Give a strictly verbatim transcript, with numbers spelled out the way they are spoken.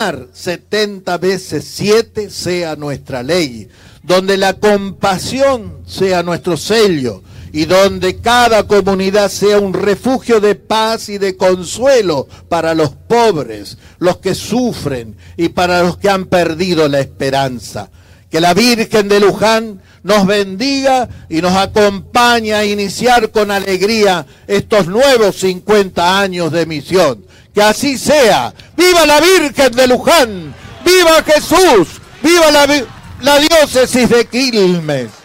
perdonar setenta veces siete sea nuestra ley, donde la compasión sea nuestro sello y donde cada comunidad sea un refugio de paz y de consuelo para los pobres, los que sufren y para los que han perdido la esperanza. Que la Virgen de Luján nos bendiga y nos acompañe a iniciar con alegría estos nuevos cincuenta años de misión. Que así sea. ¡Viva la Virgen de Luján! ¡Viva Jesús! ¡Viva la, la diócesis de Quilmes!